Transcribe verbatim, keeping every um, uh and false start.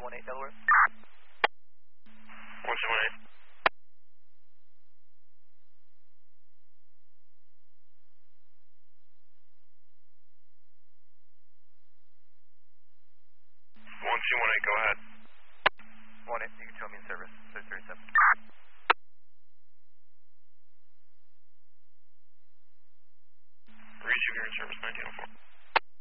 one eight Delaware. one two one eight. one two one eight, go ahead. one eight, you can show me in service, six thirty-seven. Reach you here in service nineteen oh four.